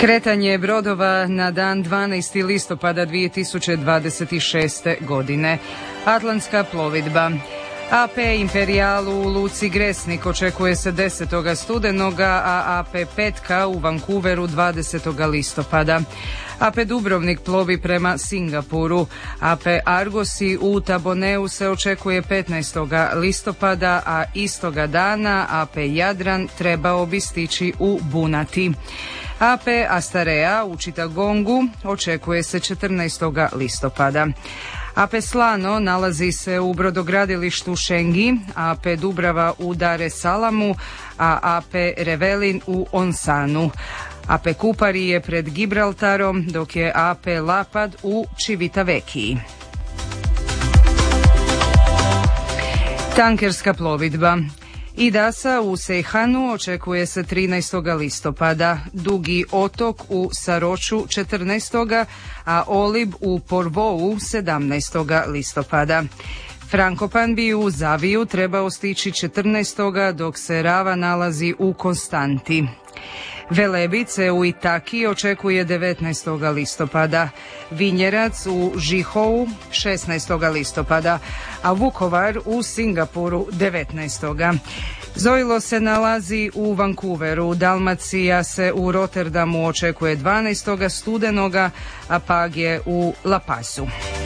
Kretanje brodova na dan 12. listopada 2026. godine. Atlantska plovidba. AP Imperial u luci Gresnik očekuje se 10. studenoga, a AP Petka u Vancouveru 20. listopada. AP Dubrovnik plovi prema Singapuru. AP Argosi u Taboneu se očekuje 15. listopada, a istoga dana AP Jadran trebao bi stići u Bunati. AP Astarea u Chittagongu očekuje se 14. listopada. AP Slano nalazi se u brodogradilištu Šengi, AP Dubrava u Dar es Salamu, a AP Revelin u Onsanu. AP Kupari je pred Gibraltarom, dok je AP Lapad u Civitavecchii. Tankerska plovidba. Idasa u Sejhanu očekuje se 13. listopada, Dugi otok u Saroču 14. a Olib u Porvou 17. listopada. Frankopan bi u Zaviju trebao stići 14. dok se Rava nalazi u Konstanti. Velebice u Itaki očekuje 19. listopada, Vinjerac u Žihou 16. listopada, a Vukovar u Singapuru 19. Zojlo se nalazi u Vancouveru, Dalmacija se u Rotterdamu očekuje 12. studenoga, a Pag je u La Pazu.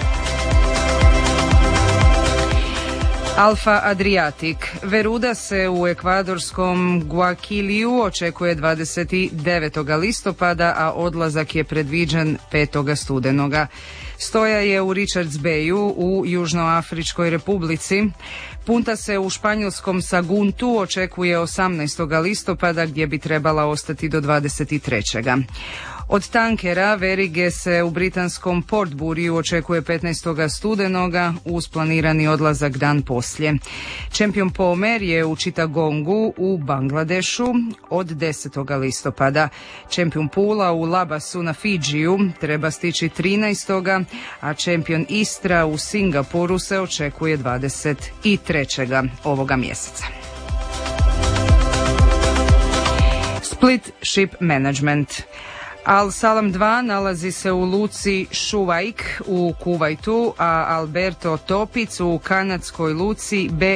Alfa Adriatic. Veruda se u ekvadorskom Guaquiliju očekuje 29. listopada, a odlazak je predviđen 5. studenoga. Stoja je u Richards Bayu u Južnoafričkoj republici. Punta se u španjolskom Saguntu očekuje 18. listopada, gdje bi trebala ostati do 23. Od tankera Verige se u britanskom Portburiju očekuje 15. studenoga uz planirani odlazak dan poslije. Champion Pomer je u Chittagongu u Bangladešu od 10. listopada. Champion Pula u Labasu na Fidžiju treba stići 13. a Champion Istra u Singapuru se očekuje 23. ovoga mjeseca. Split Ship Management. Al Salam 2 nalazi se u luci Šuvajk u Kuvajtu, a Alberto Topic u kanadskoj luci